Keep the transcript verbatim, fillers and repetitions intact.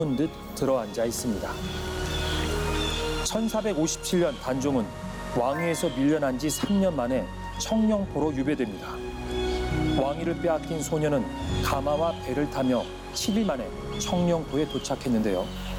듯 들어앉아 있습니다. 천사백오십칠 년 단종은 왕위에서 밀려난 지 삼 년 만에 청룡포로 유배됩니다. 왕위를 빼앗긴 소녀는 가마와 배를 타며 칠 일 만에 청룡포에 도착했는데요.